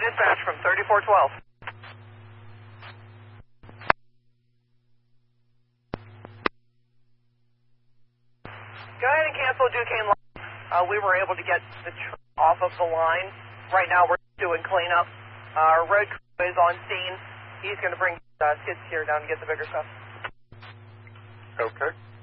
dispatch from 3412. Go ahead and cancel Duquesne line. We were able to get the truck off of the line. Right now we're doing cleanup. Our road crew is on scene. He's going to bring skid steer down to get the bigger stuff. Okay.